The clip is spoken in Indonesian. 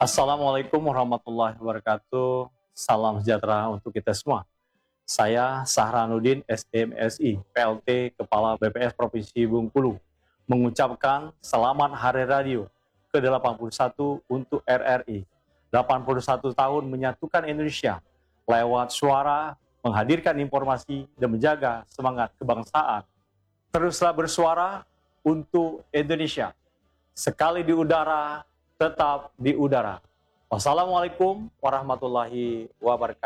Assalamualaikum warahmatullahi wabarakatuh. Salam sejahtera untuk kita semua. Saya Sahranuddin SMSI, PLT Kepala BPS Provinsi Bengkulu, mengucapkan selamat Hari Radio ke-81 untuk RRI. 81 tahun menyatukan Indonesia lewat suara, menghadirkan informasi, dan menjaga semangat kebangsaan. Teruslah bersuara untuk Indonesia. Sekali di udara, tetap di udara. Wassalamualaikum warahmatullahi wabarakatuh.